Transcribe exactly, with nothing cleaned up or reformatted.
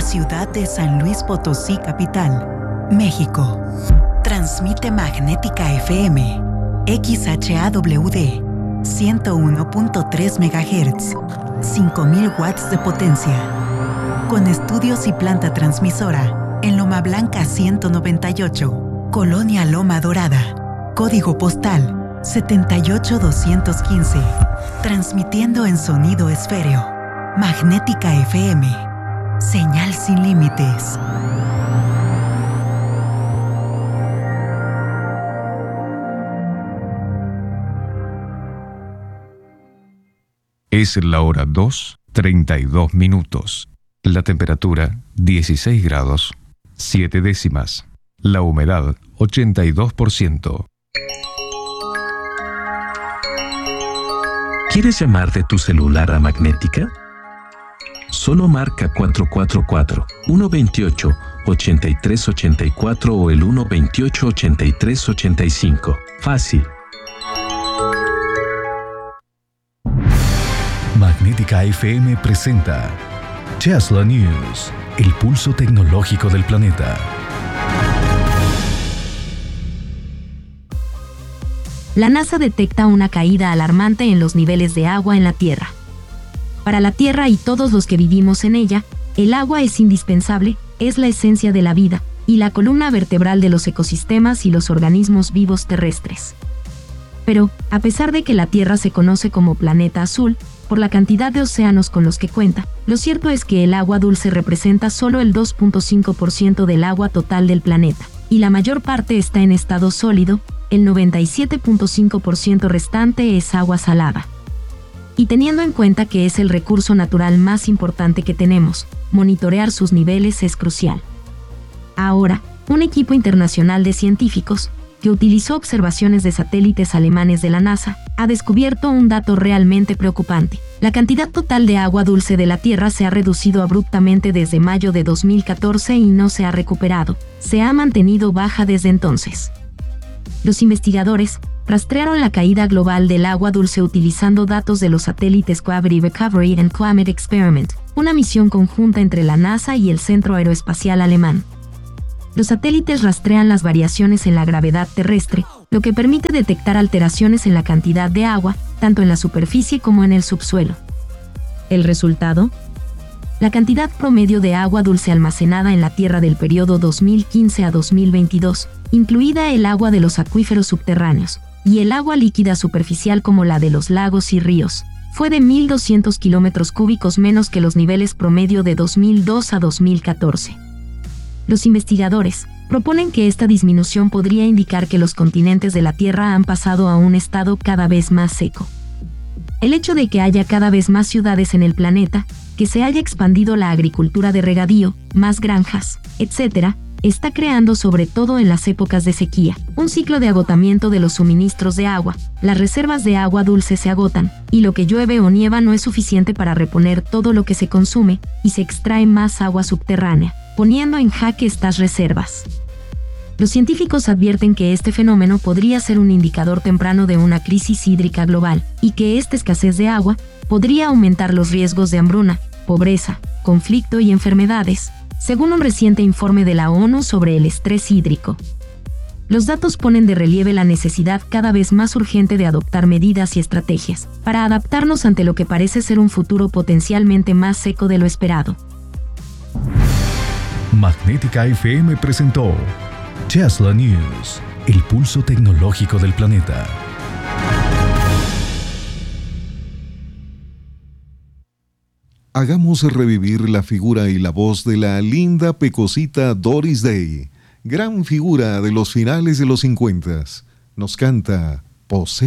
ciudad de San Luis Potosí, capital, México. Transmite Magnética F M, X H A W D, ciento uno punto tres megahertz, cinco mil watts de potencia. Con estudios y planta transmisora en Loma Blanca ciento noventa y ocho, Colonia Loma Dorada. Código postal setenta y ocho doscientos quince. Transmitiendo en sonido esféreo. Magnética F M. Señal sin límites. Es la hora dos, treinta y dos minutos. La temperatura, dieciséis grados, siete décimas. La humedad, ochenta y dos por ciento. ¿Quieres llamar de tu celular a Magnética? Solo marca cuatro cuatro cuatro, uno dos ocho, ocho tres ocho cuatro o el uno dos ocho, ocho tres ocho cinco. Fácil. Magnética F M presenta Tesla News, el pulso tecnológico del planeta. La NASA detecta una caída alarmante en los niveles de agua en la Tierra. Para la Tierra y todos los que vivimos en ella, el agua es indispensable, es la esencia de la vida y la columna vertebral de los ecosistemas y los organismos vivos terrestres. Pero, a pesar de que la Tierra se conoce como planeta azul, por la cantidad de océanos con los que cuenta, lo cierto es que el agua dulce representa solo el dos punto cinco por ciento del agua total del planeta, y la mayor parte está en estado sólido. El noventa y siete punto cinco por ciento restante es agua salada. Y teniendo en cuenta que es el recurso natural más importante que tenemos, monitorear sus niveles es crucial. Ahora, un equipo internacional de científicos, que utilizó observaciones de satélites alemanes de la NASA, ha descubierto un dato realmente preocupante. La cantidad total de agua dulce de la Tierra se ha reducido abruptamente desde mayo de dos mil catorce y no se ha recuperado. Se ha mantenido baja desde entonces. Los investigadores rastrearon la caída global del agua dulce utilizando datos de los satélites Gravity Recovery and Climate Experiment, una misión conjunta entre la NASA y el Centro Aeroespacial Alemán. Los satélites rastrean las variaciones en la gravedad terrestre, lo que permite detectar alteraciones en la cantidad de agua, tanto en la superficie como en el subsuelo. ¿El resultado? La cantidad promedio de agua dulce almacenada en la Tierra del periodo dos mil quince a dos mil veintidós, incluida el agua de los acuíferos subterráneos, y el agua líquida superficial como la de los lagos y ríos, fue de mil doscientos kilómetros cúbicos menos que los niveles promedio de dos mil dos a dos mil catorce. Los investigadores proponen que esta disminución podría indicar que los continentes de la Tierra han pasado a un estado cada vez más seco. El hecho de que haya cada vez más ciudades en el planeta, que se haya expandido la agricultura de regadío, más granjas, etcétera, está creando, sobre todo en las épocas de sequía, un ciclo de agotamiento de los suministros de agua. Las reservas de agua dulce se agotan, y lo que llueve o nieva no es suficiente para reponer todo lo que se consume, y se extrae más agua subterránea, poniendo en jaque estas reservas. Los científicos advierten que este fenómeno podría ser un indicador temprano de una crisis hídrica global, y que esta escasez de agua podría aumentar los riesgos de hambruna, pobreza, conflicto y enfermedades, según un reciente informe de la ONU sobre el estrés hídrico. Los datos ponen de relieve la necesidad cada vez más urgente de adoptar medidas y estrategias para adaptarnos ante lo que parece ser un futuro potencialmente más seco de lo esperado. Magnética F M presentó Tesla News, el pulso tecnológico del planeta. Hagamos revivir la figura y la voz de la linda pecosita Doris Day, gran figura de los finales de los cincuenta. Nos canta Posee.